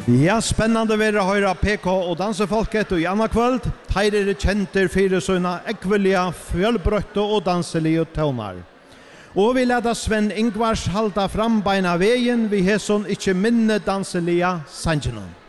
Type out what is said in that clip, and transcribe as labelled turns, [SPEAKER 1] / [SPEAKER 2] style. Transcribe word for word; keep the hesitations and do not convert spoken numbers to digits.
[SPEAKER 1] Ja, spännande vara att höra P K och dansefolket och i andra kväll. Här är det känter för sina ekviliga, fjölbrötta och danseliga tonar. Och vi leder Sven Ingvars halta fram beina vägen vid häson inte minne danseliga sangenon.